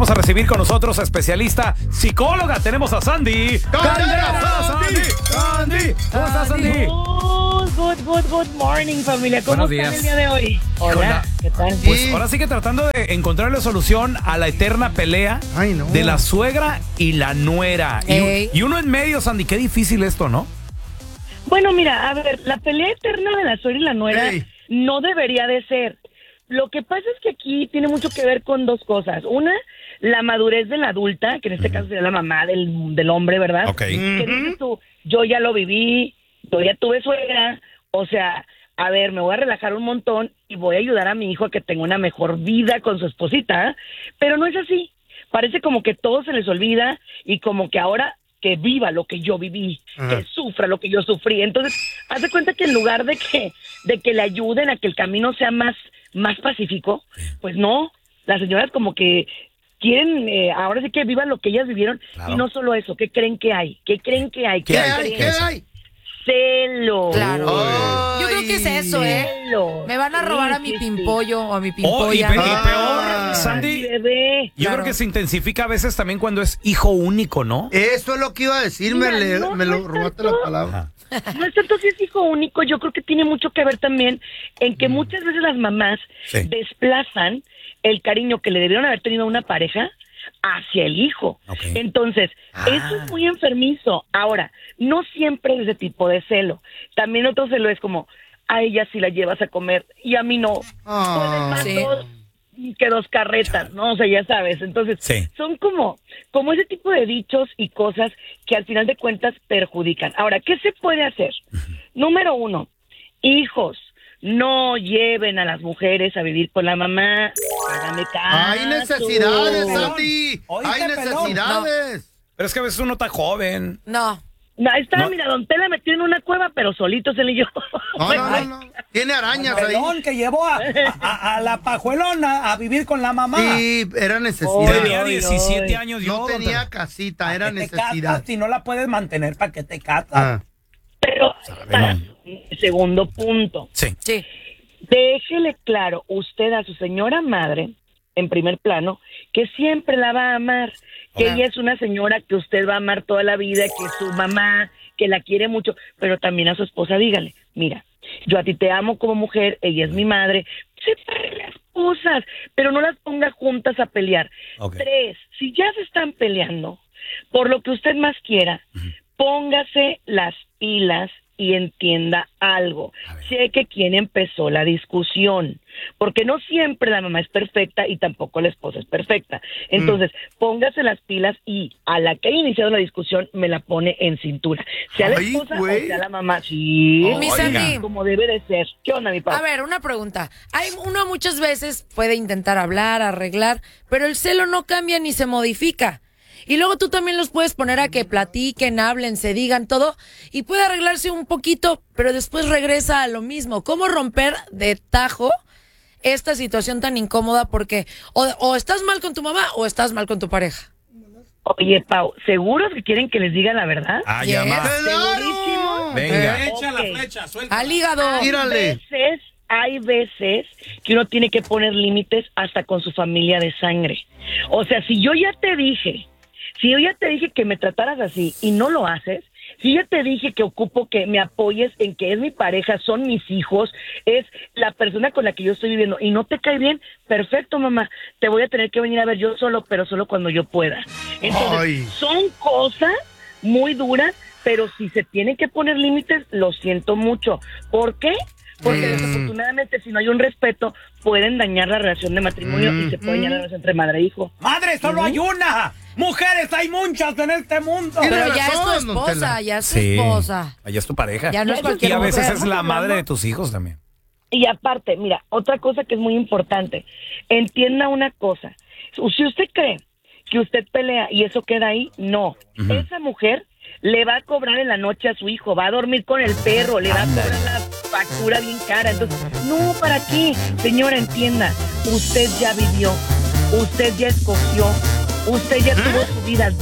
Vamos a recibir con nosotros a especialista psicóloga. Tenemos a Sandy Caldera. Sandy. ¿Cómo estás, Sandy? Good morning, familia. ¿Cómo están el día de hoy? Hola, ¿qué tal? Pues ahora sí que tratando de encontrarle solución a la eterna pelea de la suegra y la nuera. Y uno en medio, Sandy, qué difícil esto, ¿no? Bueno, mira, a ver, la pelea eterna de la suegra y la nuera no debería de ser. Lo que pasa es que aquí tiene mucho que ver con dos cosas. Una, la madurez de la adulta, que en este caso sería la mamá del hombre, ¿verdad? Ok. Que dices tú, yo ya lo viví, yo ya tuve suegra, o sea, a ver, me voy a relajar un montón y voy a ayudar a mi hijo a que tenga una mejor vida con su esposita, pero no es así. Parece como que todo se les olvida y como que ahora que viva lo que yo viví, que sufra lo que yo sufrí. Entonces, haz de cuenta que en lugar de que le ayuden a que el camino sea más pacífico, pues no, las señoras como que quieren, ahora sí que vivan lo que ellas vivieron. Claro. Y no solo eso, ¿qué creen que hay? ¿Qué hay? Celo. Claro. Yo creo que es eso, Celo. Me van a robar a mi pimpollo o a mi pimpolla. Y peor, Sandy, yo creo que se intensifica a veces también cuando es hijo único, ¿no? Eso es lo que iba a decir, me lo robaste la palabra. No es tanto si es hijo único, yo creo que tiene mucho que ver también en que muchas veces las mamás desplazan el cariño que le debieron haber tenido a una pareja hacia el hijo. Entonces, eso es muy enfermizo. Ahora, no siempre es ese tipo de celo. También otro celo es como, a ella sí la llevas a comer y a mí no. Que dos carretas, ¿no? O sea, ya sabes. Entonces, son como ese tipo de dichos y cosas que al final de cuentas perjudican. Ahora, ¿qué se puede hacer? Número 1, hijos, no lleven a las mujeres a vivir con la mamá. Hágame caso. Hay necesidades, Sandy. Hay necesidades. No. Pero es que a veces uno está joven. No, ahí está, mira, Don Tela metió en una cueva, pero solito se le yo. No. Tiene arañas ahí. Pelón que llevó a la pajuelona a vivir con la mamá. Sí, era necesidad. Tenía 17 años yo. No tenía casita, era necesidad. Casas, si no la puedes mantener, ¿para qué te casas? Pero, segundo punto. Sí. Déjele claro usted a su señora madre, en primer plano, que siempre la va a amar, que ella es una señora que usted va a amar toda la vida, que es su mamá, que la quiere mucho, pero también a su esposa dígale, mira, yo a ti te amo como mujer, ella es mi madre, separe las cosas, pero no las ponga juntas a pelear. 3, si ya se están peleando, por lo que usted más quiera, póngase las pilas y entienda algo. Sé que quien empezó la discusión, porque no siempre la mamá es perfecta y tampoco la esposa es perfecta. Entonces, póngase las pilas y a la que haya iniciado la discusión me la pone en cintura. Sea la esposa o sea la mamá. Sí, como debe de ser. ¿Qué onda, mi papá? A ver, una pregunta. Uno muchas veces puede intentar hablar, arreglar, pero el celo no cambia ni se modifica. Y luego tú también los puedes poner a que platiquen, hablen, se digan todo y puede arreglarse un poquito, pero después regresa a lo mismo. ¿Cómo romper de tajo esta situación tan incómoda? Porque o estás mal con tu mamá o estás mal con tu pareja. Oye, Pau, ¿seguros que quieren que les diga la verdad? Llama. ¿Segurísimo? Venga. Echa la flecha, suelta. Al hígado. Hay veces que uno tiene que poner límites hasta con su familia de sangre. O sea, si yo ya te dije que me trataras así y no lo haces, si ya te dije que ocupo que me apoyes en que es mi pareja, son mis hijos, es la persona con la que yo estoy viviendo y no te cae bien, perfecto, mamá, te voy a tener que venir a ver yo solo, pero solo cuando yo pueda. Entonces, son cosas muy duras, pero si se tienen que poner límites, lo siento mucho. ¿Por qué? Porque desafortunadamente si no hay un respeto pueden dañar la relación de matrimonio y se puede dañar la relación entre madre e hijo. ¡Madre, solo hay una! ¡Mujeres hay muchas en este mundo! Pero ya es tu esposa, ya es tu esposa. Ya es tu pareja. Ya no es cualquier y a veces mujer. es la madre de tus hijos también. Y aparte, mira, otra cosa que es muy importante, entienda una cosa, si usted cree que usted pelea y eso queda ahí, no. Esa mujer le va a cobrar en la noche a su hijo, va a dormir con el perro, le va a cobrar la factura bien cara. Entonces, no, ¿para qué? Señora, entienda, usted ya vivió, usted ya escogió, usted ya tuvo su vida.